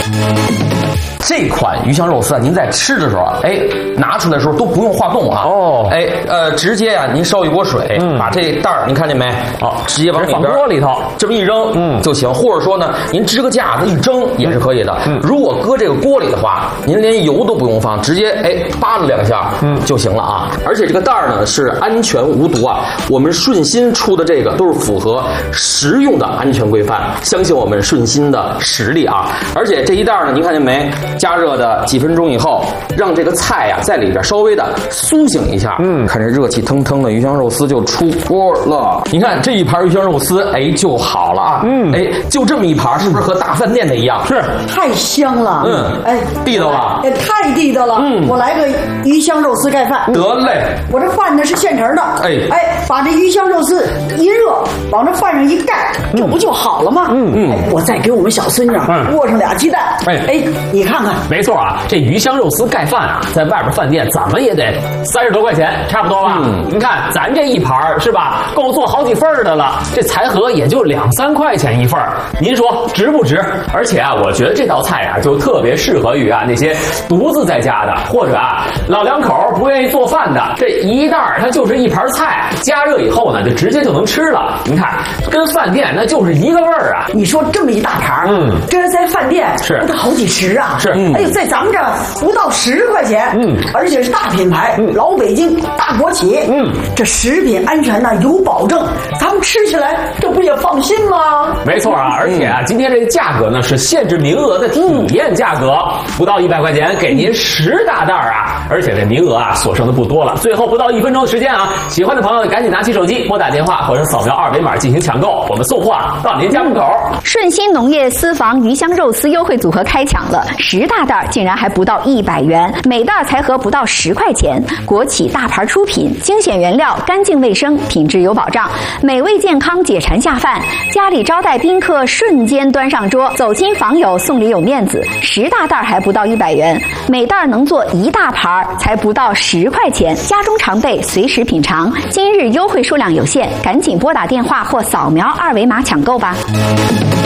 这款鱼香肉丝啊，您在吃的时候啊，拿出来的时候都不用化冻啊。直接啊，您烧一锅水，把这袋儿您看见没？直接往里边放锅里头， 这么一扔，就行。或者说呢，您支个架子一蒸也是可以的。如果搁这个锅里的话，您连油都不用放，直接扒拉2下，就行了啊。而且这个袋儿呢是安全无毒啊，我们顺心出的这个都是符合食用的安全规范，相信我们顺心的实力啊。而且这一袋呢，您看见没？加热的几分钟以后，让这个菜呀在里边稍微的苏醒一下，看这热气腾腾的鱼香肉丝就出锅了。你看这一盘鱼香肉丝，就好了啊，就这么一盘，是不是和大饭店的一样？ 是， 太香了， 地道吧？ 太地道了，我来个鱼香肉丝盖饭。 得嘞， 我这饭呢是现成的，把这鱼香肉丝一热，往这饭上一盖，这不就好了吗？我再给我们小孙女握上2鸡蛋，你看看， 没错啊，这鱼香肉丝盖饭啊，在外边饭店怎么也得30多块钱，差不多吧？您看咱这一盘是吧，够做好几份的了，这财盒也就2、3块钱一份，您说值不值？而且啊，我觉得这道菜啊，就特别适合于啊那些独自在家的，或者啊老两口不愿意做饭的，这一袋它就是一盘菜，加热以后呢，就直接就能吃了。您看，跟饭店那就是一个味儿啊！ 你说这么一大盘，这在饭店是不得好几十啊？ 是， 在咱们这儿不到10块钱，而且是大品牌，老北京大国企，这食品安全呢有保证，咱们吃起来这不也放心吗？ 没错啊，而且啊，今天这个价格呢是限制名额的体验价格，不到100块钱给您10大袋啊，而且这名额啊所剩的不多了，最后不到1分钟的时间啊，喜欢的朋友赶紧拿起手机拨打电话或者扫描2维码进行抢购，我们送货到您家门口。 顺心农业私房鱼香肉丝优惠组合开抢了，10大袋竟然还不到100元，每袋才合不到10块钱。国企大牌出品，精选原料，干净卫生，品质有保障，美味健康，解馋下饭。家里招待宾客瞬间端上桌，走亲访友送礼有面子。10大袋还不到100元，每袋能做1大盘，才不到10块钱。家中常备，随时品尝。今日优惠数量有限，赶紧拨打电话或扫描2维码抢购吧。